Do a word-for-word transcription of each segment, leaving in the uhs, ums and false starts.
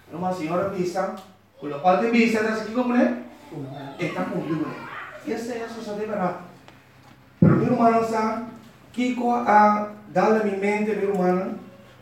Uma senhora bisa, o local de bisa, está aqui como é? Está cumprido, né? E essa é a sociedade barata. Pero meu irmão sabe, Kiko a dar a minha mente, meu irmão,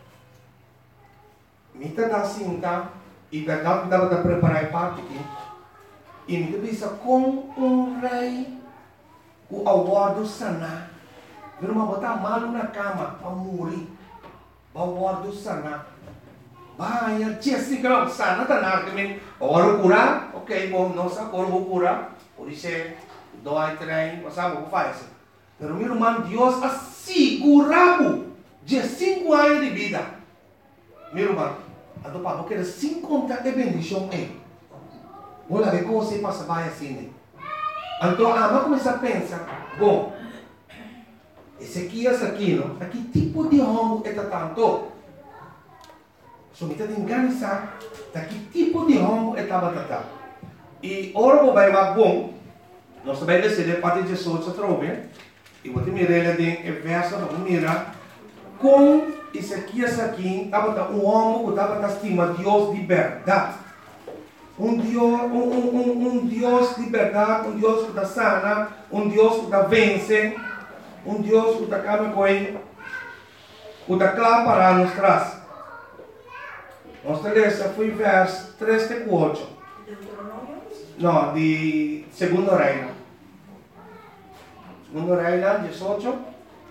me está dando cinta, e verdade que dava para preparar a parte aqui, e me bisa com um rei, o aguardo sanar. Meu irmão botar mal na cama, para morrer, o aguardo sanar. Vai, tia, assim, que não, sana, tá na hora que ora curar, ok, bom, não sabe como vou curar, por isso é, dói, trem, não sabe o que faz. Pero meu irmão, Deus assegurava de cinco anos de vida. Meu irmão, a do papo quer cinquenta de bendição é. Olha, ver como você passa vai assim, né? Então, a mãe começa a pensar, bom, esse aqui, esse aqui, não? Aqui tipo de homem é tanto. So, kita tinggal sa, taki tipo de homem é tabatata. E ora vou vai mais bom, nós também decidimos parte de Jesus a trove, e vou te mirar ele tem verso, vamos mirar, com isso aqui, isso aqui, tabata um homem que tabata estima Deus de verdade. Um Deus, um, um, um, um Deus de verdade, um Deus que está sana, um Deus que está vence, um Deus que está caminhando com ele, que está claro para nos traz. Nossa lesa foi verso três e quatro. Não, de Segundo Reino. Segundo Reino, dezoito.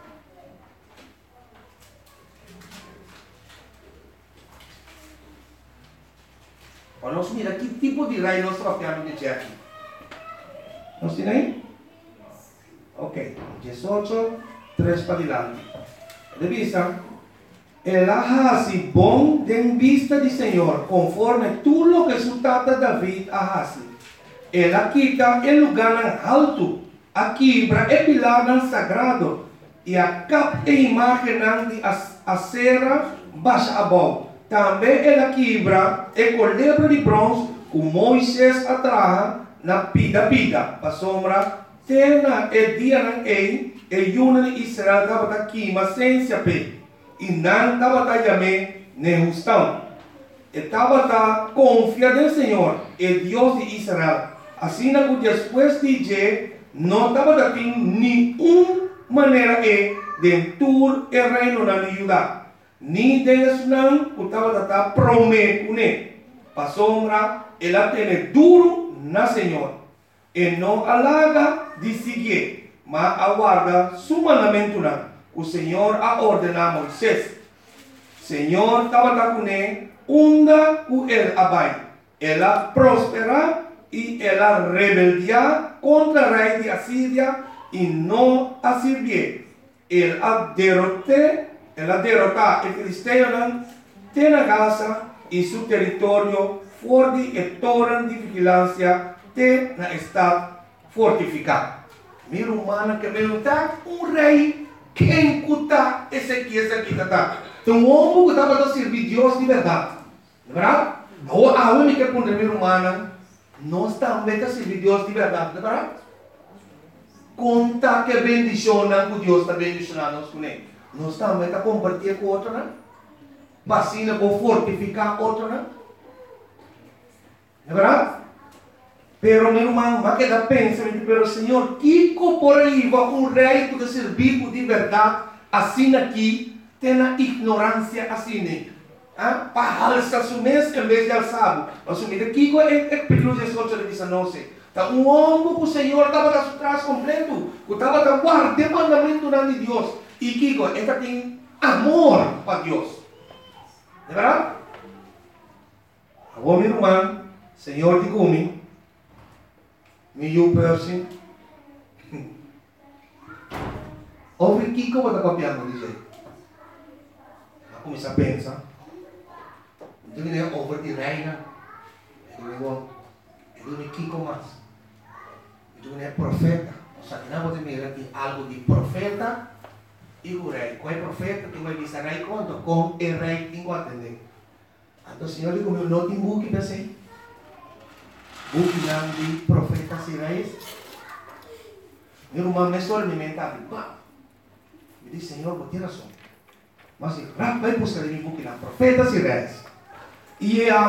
Vamos mirar que tipo de reino nós estamos de dizer aqui. Nós temos aí? Ok, dezoito, três para diante. Revisa. Ela hace bom de vista de Senhor, conforme tudo lo que su tata David hace. Ela quita el lugar alto, a quebra el pilar sagrado, e a capa e imagem de acera baixa abaixo. Também ela quebra el colebro de bronze, que Moisés atraja na pida pida, para sombra, tena el dia ng ei, e yuna de Israel dava aqui, mas sem se ape. E não estava também nem justão. Estava confiando no Senhor, o Deus de Israel. Assim que depois de dizer, não estava tendo nenhuma maneira de tur o reino na Judá. Nem deles não estava prometendo. Para sombra, ela tem duro na Senhor. E não alaga de seguir, mas aguarda su mandamento não. O Senhor a ordenar a Moisés. Senhor estava com ele, onda com ele abai. Ela prospera e ela rebeldia contra o rei de Assíria e não a servia. Ele a derrotou, ela derrotou o filisteu, tem a Gaza e seu território forte e torre de vigilância tem na estado fortificado. Meu humano que perguntar, um rei. Quem cuta esse aqui, esse aqui, tá? Então, o homem que estava a servir Deus de verdade. Não é verdade? A única pandemia humana, nós também a servir Deus de verdade. Não é verdade? Conta que bendicionam que Deus está bendicionando nós com ele. Nós também a compartilhar com outro, né? Vacina para fortificar outro, né? Não é verdade? Pero meu irmão, vai quedar pensando, pero Senhor, que por aí vai um rei que servir de verdade, assim aqui, tem a ignorância assim, né? Ah, para alçar o mês em vez de alçar. Assumir aqui é perigoso de sorte de dezenove. Então, um homem que o Senhor estava atrás completo, que estava guardando o mandamento de Deus. E Kiko, ele tem amor para Deus. Não é verdade? Agora, meu irmão, Senhor de comigo. New person. Ouve que como está copiando dizer. Aku começa a pensar. Então ele é over de reina. Ele é bom. Ele é Kiko mais. Então ele é profeta. Ou seja, não pode mirar aqui algo de profeta e o rei. Qual é profeta? Que vai dizer rei quanto? Com o rei tem que atender. Então o Senhor diz como eu não tenho book para ser. Buki lang di profeta si Reis. Meu irmão me só alimentava. Me disse, Senhor, vou ter razão. Mas, rapaz, busca de mim buki lang profeta si Reis. E a